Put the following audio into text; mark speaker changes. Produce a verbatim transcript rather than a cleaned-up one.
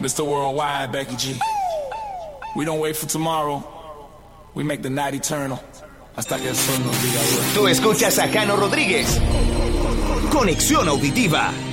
Speaker 1: Mister Worldwide, Becky G. We don't wait for tomorrow. We make the night eternal. Hasta que el sol nos diga.
Speaker 2: Tú escuchas a Jano Rodríguez. Conexión Auditiva.